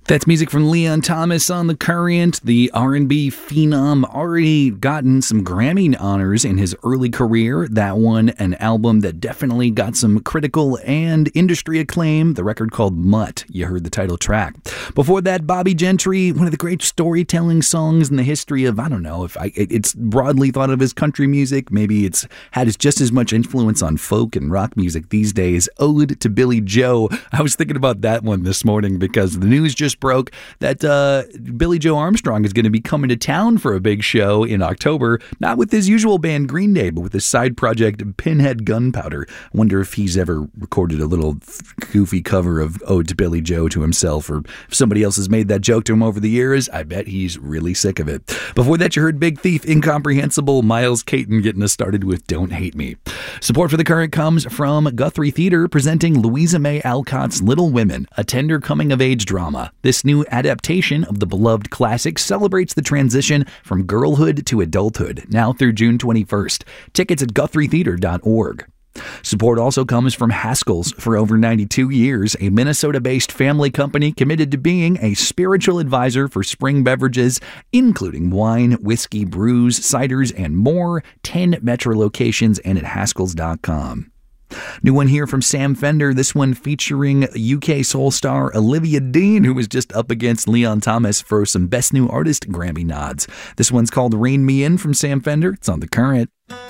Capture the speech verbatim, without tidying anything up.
That's music from Leon Thomas on The Current. The R and B phenom already gotten some Grammy honors in his early career. That one, an album that definitely got some critical and industry acclaim, the record called Mutt. You heard the title track. Before that, Bobby Gentry, one of the great storytelling songs in the history of, I don't know, if I, it's broadly thought of as country music. Maybe it's had just as much influence on folk and rock music these days. Ode to Billy Joe. I was thinking about that one this morning because the news just broke that uh, Billy Joe Armstrong is going to be coming to town for a big show in October, not with his usual band Green Day, but with his side project Pinhead Gunpowder. I wonder if he's ever recorded a little goofy cover of Ode to Billy Joe to himself, or if somebody else has made that joke to him over the years. I bet he's really sick of it. Before that, you heard Big Thief, Incomprehensible, Miles Caton getting us started with Don't Hate Me. Support for The Current comes from Guthrie Theater, presenting Louisa May Alcott's Little Women, a tender coming-of-age drama. This new adaptation of the beloved classic celebrates the transition from girlhood to adulthood, now through June twenty-first. Tickets at guthrie theater dot org. Support also comes from Haskell's. For over ninety-two years, a Minnesota-based family company committed to being a spiritual advisor for spring beverages, including wine, whiskey, brews, ciders, and more. ten Metro locations and at haskells dot com. New one here from Sam Fender, this one featuring U K soul star Olivia Dean, who was just up against Leon Thomas for some Best New Artist Grammy nods. This one's called Rain Me In from Sam Fender. It's on The Current.